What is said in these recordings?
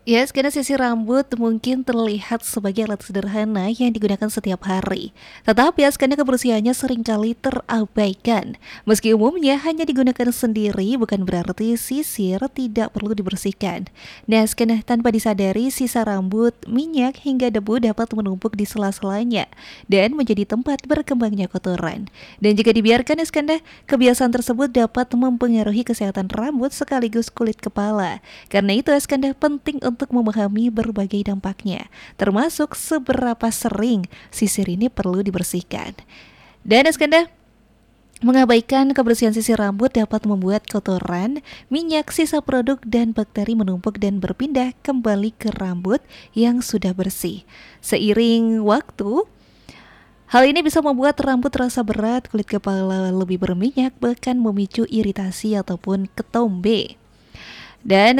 Ya, karena sisir rambut mungkin terlihat sebagai alat sederhana yang digunakan setiap hari. Tetapi karena kebersihannya seringkali terabaikan. Meski umumnya hanya digunakan sendiri, bukan berarti sisir tidak perlu dibersihkan. Nah, karena tanpa disadari, sisa rambut, minyak, hingga debu dapat menumpuk di sela-selanya dan menjadi tempat berkembangnya kotoran. Dan jika dibiarkan, kebiasaan tersebut dapat mempengaruhi kesehatan rambut sekaligus kulit kepala. Karena itu, penting untuk memahami berbagai dampaknya, termasuk seberapa sering sisir ini perlu dibersihkan. Dan mengabaikan kebersihan sisir rambut dapat membuat kotoran, minyak, sisa produk, dan bakteri menumpuk dan berpindah kembali ke rambut yang sudah bersih. Seiring waktu, hal ini bisa membuat rambut terasa berat, kulit kepala lebih berminyak, bahkan memicu iritasi ataupun ketombe. Dan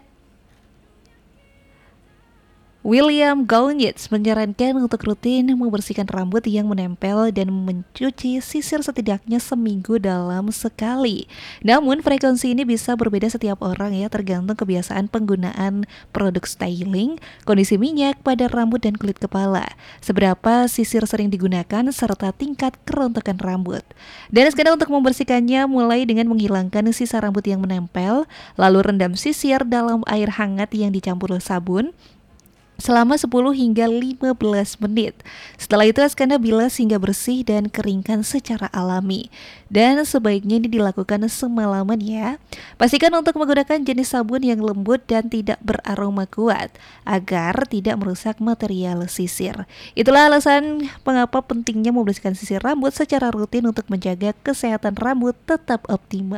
William Gaunitz menyarankan untuk rutin membersihkan rambut yang menempel dan mencuci sisir setidaknya seminggu dalam sekali. Namun frekuensi ini bisa berbeda setiap orang ya, tergantung kebiasaan penggunaan produk styling, kondisi minyak pada rambut dan kulit kepala, seberapa sisir sering digunakan, serta tingkat kerontokan rambut. Dan untuk membersihkannya mulai dengan menghilangkan sisa rambut yang menempel, lalu rendam sisir dalam air hangat yang dicampur sabun selama 10 hingga 15 menit. Setelah itu bilas hingga bersih dan keringkan secara alami. Dan sebaiknya ini dilakukan semalaman ya. Pastikan untuk menggunakan jenis sabun yang lembut dan tidak beraroma kuat agar tidak merusak material sisir. Itulah alasan mengapa pentingnya membersihkan sisir rambut secara rutin untuk menjaga kesehatan rambut tetap optimal.